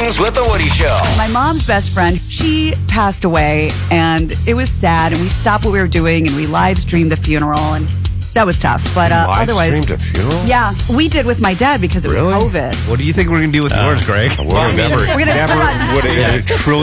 Mornings with the Woody Show. My mom's best friend, she passed away, and it was sad, and we stopped what we were doing, and we live streamed the funeral, and that was tough. But otherwise, Live streamed a funeral? yeah, we did with my dad because it was Really? COVID. What do you think we're going to do with yours, Greg? We're never We're gonna would put on- a trillion